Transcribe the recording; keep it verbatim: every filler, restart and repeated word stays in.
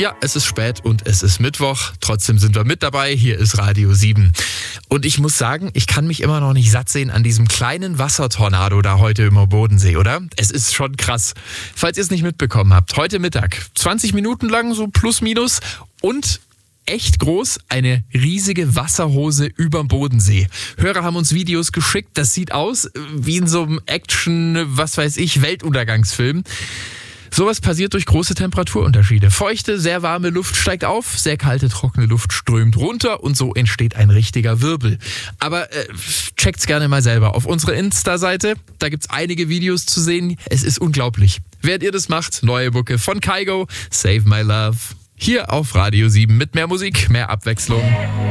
Ja, es ist spät und es ist Mittwoch. Trotzdem sind wir mit dabei. Hier ist Radio sieben. Und ich muss sagen, ich kann mich immer noch nicht satt sehen an diesem kleinen Wassertornado da heute im Bodensee, oder? Es ist schon krass. Falls ihr es nicht mitbekommen habt, heute Mittag, zwanzig Minuten lang, so plus minus und echt groß, eine riesige Wasserhose überm Bodensee. Hörer haben uns Videos geschickt, das sieht aus wie in so einem Action, was weiß ich, Weltuntergangsfilm. Sowas passiert durch große Temperaturunterschiede. Feuchte, sehr warme Luft steigt auf, sehr kalte, trockene Luft strömt runter und so entsteht ein richtiger Wirbel. Aber äh, checkt's gerne mal selber auf unserer Insta-Seite. Da gibt's einige Videos zu sehen. Es ist unglaublich. Während ihr das macht, neue Mucke von Kygo, Save My Love. Hier auf Radio sieben mit mehr Musik, mehr Abwechslung.